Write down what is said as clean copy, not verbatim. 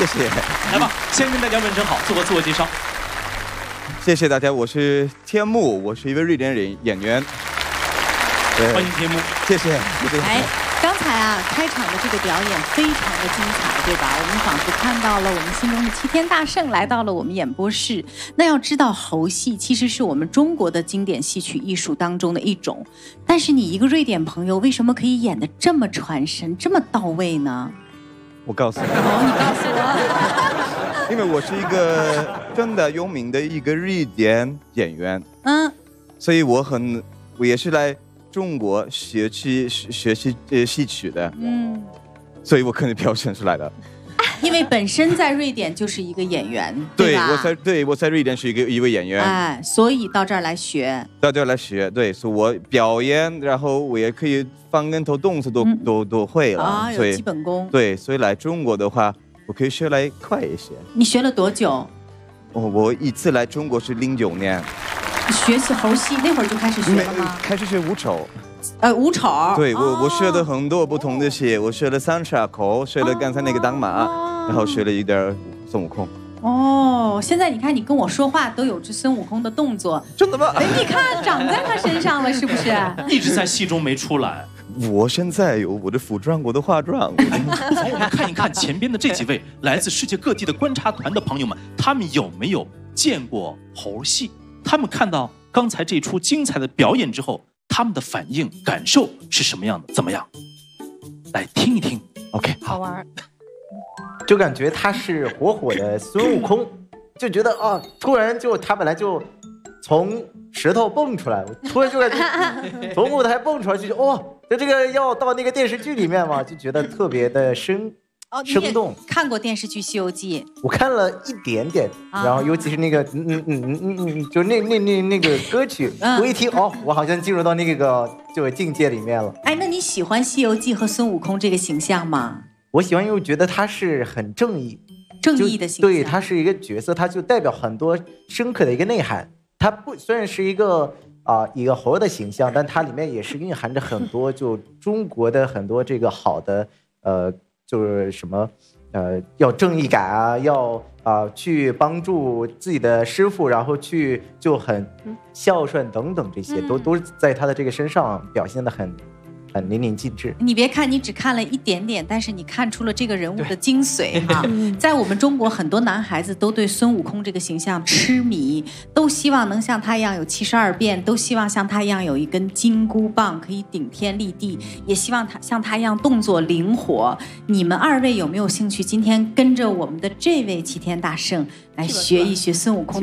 谢谢。 来吧，先跟大家问声好，做个自我介绍。 谢谢大家，我是天幕，我是一位瑞典演员。 欢迎天幕， 谢谢。 哎，刚才啊，开场的这个表演非常的精彩，对吧？我们仿佛看到了我们心中的齐天大圣来到了我们演播室。那要知道，猴戏其实是我们中国的经典戏曲艺术当中的一种，但是你一个瑞典朋友，为什么可以演得这么传神，这么到位呢？ 我告诉你。 哦，你告诉我。 因为我是一个真的有名的一个瑞典演员，所以我也是来中国学习戏曲的，所以我可能表现出来的。 因为本身在瑞典就是一个演员，对吧？ 我在瑞典是一位演员， 哎，所以到这儿来学。 对，所以我表演，然后我也可以翻跟头动作都会了， 啊，有基本功。 对，所以来中国的话，我可以学来快一些。 你学了多久？ 我一次来中国是09年。 你学起猴戏那会儿就开始学了吗？ 开始学武丑。 武丑。 对，我学了很多不同的戏，我学了三岔口，学了刚才那个当马，然后学了一点孙悟空。 哦，现在你看你跟我说话都有这孙悟空的动作， 真的吗？ 哎，你看长在他身上了，是不是？ 一直在戏中没出来。 我现在有我的服装，我的化妆。 好，我们看一看前边的这几位来自世界各地的观察团的朋友们，他们有没有见过猴戏？他们看到刚才这出精彩的表演之后，他们的反应感受是什么样的？怎么样？来听一听。OK， 好玩。 就感觉他是活火的孙悟空，就觉得啊，突然就他本来就从石头蹦出来，突然就感觉从舞台蹦出来，就哦，这个要到那个电视剧里面嘛，就觉得特别的生动。 看过电视剧《西游记》？ 我看了一点点，然后尤其是那个就那个歌曲，我一听哦，我好像进入到那个就境界里面了。 哎，那你喜欢《西游记》和孙悟空这个形象吗？ 我喜欢，因为觉得他是很正义的形象。对，他是一个角色，他就代表很多深刻的一个内涵。他虽然是一个猴的形象，但它里面也是蕴含着很多就中国的很多这个好的就是什么要正义感啊，要去帮助自己的师傅，然后去就很孝顺等等，这些都在他的这个身上表现得很淋漓尽致。 你别看你只看了一点点，但是你看出了这个人物的精髓哈。在我们中国，很多男孩子都对孙悟空这个形象痴迷，都希望能像他一样有72变，都希望像他一样有一根金箍棒可以顶天立地，也希望像他一样动作灵活。你们二位有没有兴趣今天跟着我们的这位齐天大圣来学一学孙悟空？